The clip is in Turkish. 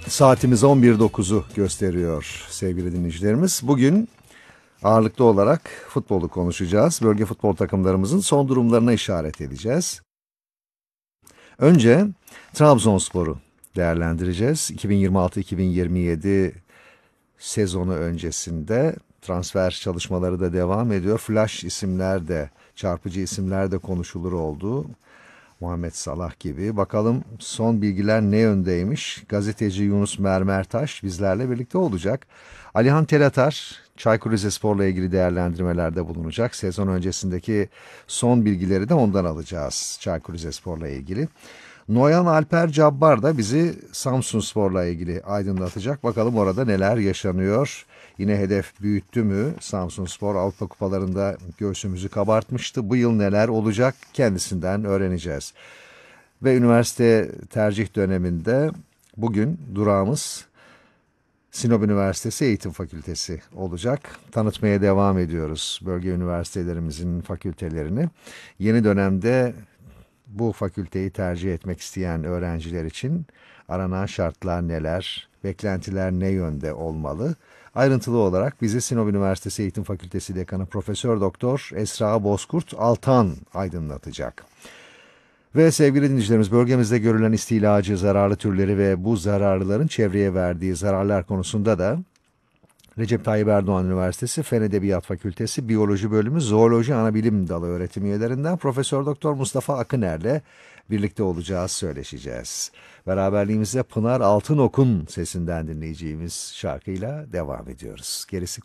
Saatimiz 11.09'u gösteriyor sevgili dinleyicilerimiz. Bugün ağırlıklı olarak futbolu konuşacağız. Bölge futbol takımlarımızın son durumlarına işaret edeceğiz. Önce Trabzonspor'u değerlendireceğiz. 2026-2027 sezonu öncesinde transfer çalışmaları da devam ediyor. Flash isimler de, çarpıcı isimler de konuşulur oldu. Muhammed Salah gibi. Bakalım son bilgiler ne yöndeymiş? Gazeteci Yunus Mermertaş bizlerle birlikte olacak. Alihan Telatar, Çaykur Rizespor'la ilgili değerlendirmelerde bulunacak. Sezon öncesindeki son bilgileri de ondan alacağız Çaykur Rizespor'la ilgili. Noyan Alper Cabbar da bizi Samsunspor'la ilgili aydınlatacak. Bakalım orada neler yaşanıyor. Yine hedef büyüttü mü? Samsunspor Avrupa Kupalarında göğsümüzü kabartmıştı. Bu yıl neler olacak kendisinden öğreneceğiz. Ve üniversite tercih döneminde bugün durağımız Sinop Üniversitesi Eğitim Fakültesi olacak. Tanıtmaya devam ediyoruz bölge üniversitelerimizin fakültelerini. Yeni dönemde bu fakülteyi tercih etmek isteyen öğrenciler için aranan şartlar neler, beklentiler ne yönde olmalı? Ayrıntılı olarak bizi Sinop Üniversitesi Eğitim Fakültesi Dekanı Profesör Doktor Esra Bozkurt Altan aydınlatacak. Ve sevgili dinleyicilerimiz, bölgemizde görülen istilacı zararlı türleri ve bu zararlıların çevreye verdiği zararlar konusunda da Recep Tayyip Erdoğan Üniversitesi Fen Edebiyat Fakültesi Biyoloji Bölümü Zooloji Anabilim Dalı öğretim üyelerinden Profesör Doktor Mustafa Akıner'le birlikte olacağız, söyleşeceğiz. Beraberliğimize Pınar Altınok'un sesinden dinleyeceğimiz şarkıyla devam ediyoruz. Gerisi